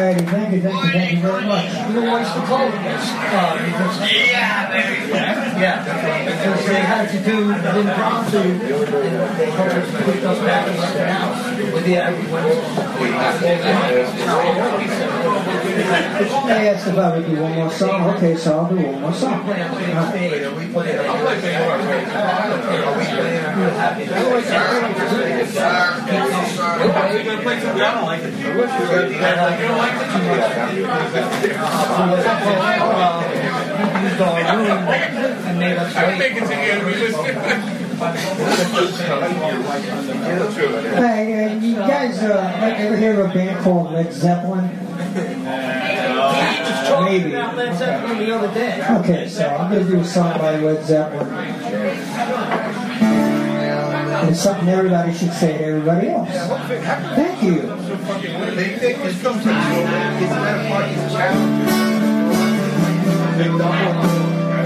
righty. Thank you very much. You know what's the call because because they had to do impromptu, and they told us to put those back in the house with the They asked if I would do one more song. Okay, so I'll do one more song. Hey, you guys ever hear of a band called Led Zeppelin? Maybe. The other day. Okay, so I'm going to do a song by Led Zeppelin. It's something everybody should say to everybody else. Thank you. They think it's something. It's not a part of the challenge.